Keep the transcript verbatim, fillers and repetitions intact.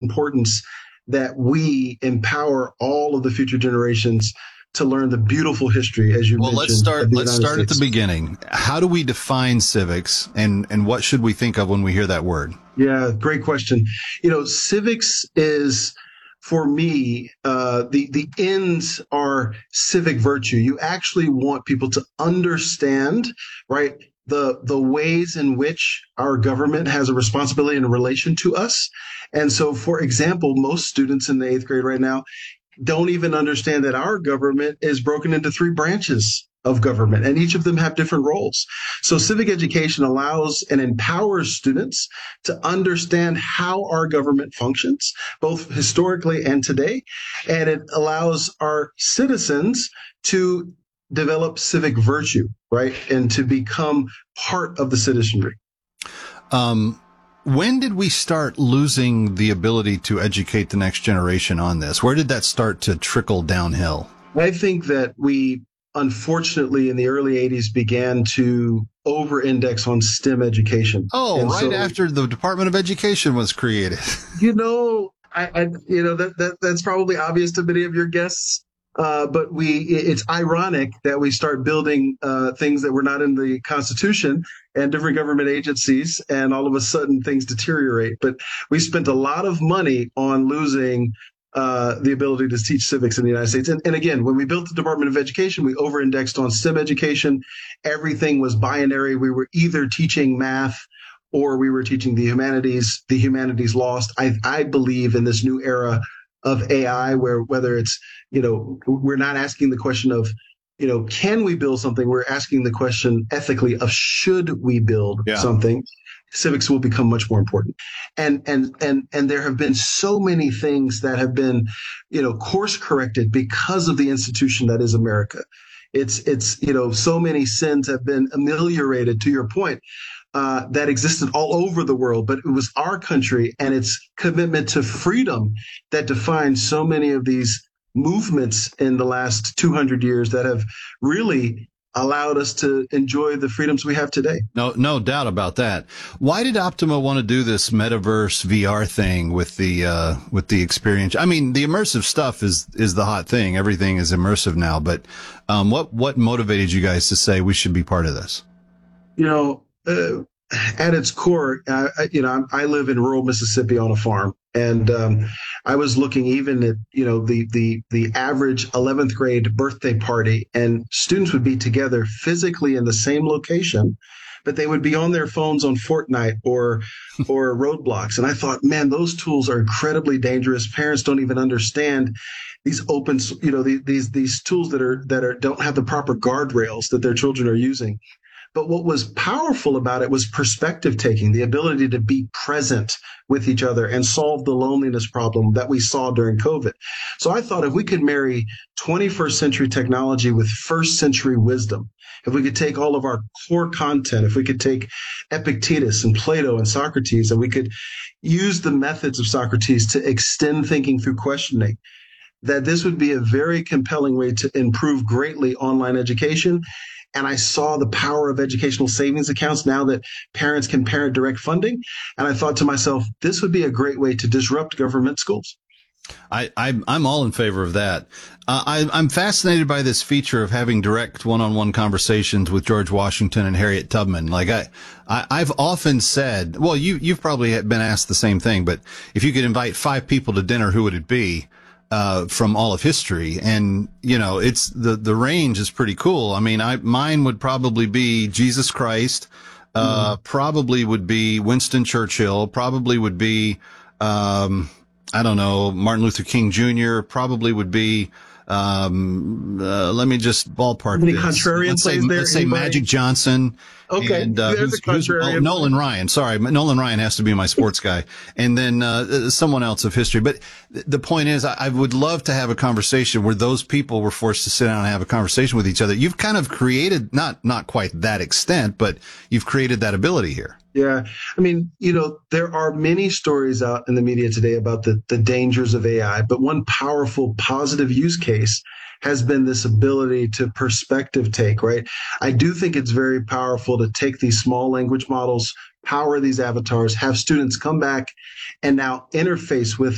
importance that we empower all of the future generations to learn the beautiful history, as you well, mentioned. Let's start. Of the let's United start States. at the beginning. How do we define civics, and and what should we think of when we hear that word? Yeah, great question. You know, civics is, for me, uh, the the ends are civic virtue. You actually want people to understand, right, the the ways in which our government has a responsibility in relation to us. And so, for example, most students in the eighth grade right now don't even understand that our government is broken into three branches of government, and each of them have different roles. So civic education allows and empowers students to understand how our government functions, both historically and today. And it allows our citizens to develop civic virtue, right? And to become part of the citizenry. Um, when did we start losing the ability to educate the next generation on this? Where did that start to trickle downhill? I think that we, unfortunately, in the early eighties began to over-index on STEM education. Oh, And right so, after the Department of Education was created. you know, I, I you know that, that that's probably obvious to many of your guests. Uh, but we, it's ironic that we start building uh, things that were not in the Constitution and different government agencies, and all of a sudden things deteriorate. But we spent a lot of money on losing uh, the ability to teach civics in the United States. And, and again, when we built the Department of Education, we over-indexed on STEM education. Everything was binary. We were either teaching math or we were teaching the humanities. The humanities lost. I, I believe in this new era of A I, where whether it's, you know, we're not asking the question of, you know, can we build something? We're asking the question ethically of should we build Yeah. something? Civics will become much more important. And, and, and, and there have been so many things that have been, you know, course corrected because of the institution that is America. It's, it's, you know, so many sins have been ameliorated, to your point. Uh, that existed all over the world, but it was our country and its commitment to freedom that defined so many of these movements in the last two hundred years that have really allowed us to enjoy the freedoms we have today. No, no doubt about that. Why did Optima want to do this metaverse V R thing with the, uh, with the experience? I mean, the immersive stuff is, is the hot thing. Everything is immersive now, but, um, what, what motivated you guys to say we should be part of this? You know, Uh, at its core, uh, you know, I live in rural Mississippi on a farm, and um, I was looking even at, you know, the the the average eleventh grade birthday party, and students would be together physically in the same location, but they would be on their phones on Fortnite or or Roadblocks. And I thought, man, those tools are incredibly dangerous. Parents don't even understand these open, you know, these these tools that are that are don't have the proper guardrails that their children are using. But what was powerful about it was perspective taking, the ability to be present with each other and solve the loneliness problem that we saw during COVID. So I thought if we could marry twenty-first century technology with first century wisdom, if we could take all of our core content, if we could take Epictetus and Plato and Socrates, and we could use the methods of Socrates to extend thinking through questioning, that this would be a very compelling way to improve greatly online education. And I saw the power of educational savings accounts now that parents can parent direct funding. And I thought to myself, this would be a great way to disrupt government schools. I, I, I'm all in favor of that. Uh, I, I'm fascinated by this feature of having direct one-on-one conversations with George Washington and Harriet Tubman. Like I, I, I've often said, well, you, you've probably been asked the same thing, but if you could invite five people to dinner, who would it be? Uh, from all of history. And, you know, it's the, the range is pretty cool. I mean, I, mine would probably be Jesus Christ, uh, mm. probably would be Winston Churchill, probably would be, um, I don't know, Martin Luther King Junior, probably would be, um, uh, let me just ballpark Any this. contrarian let's say, plays there? let's say Anybody? Magic Johnson. Okay. And, uh, There's who's, a contrarian. who's, oh, Nolan Ryan. Sorry. Nolan Ryan has to be my sports guy. And then, uh, someone else of history. But th- the point is, I, I would love to have a conversation where those people were forced to sit down and have a conversation with each other. You've kind of created, not, not quite that extent, but you've created that ability here. Yeah. I mean, you know, there are many stories out in the media today about the, the dangers of A I, but one powerful positive use case has been this ability to perspective take, right? I do think it's very powerful to take these small language models, power these avatars, have students come back and now interface with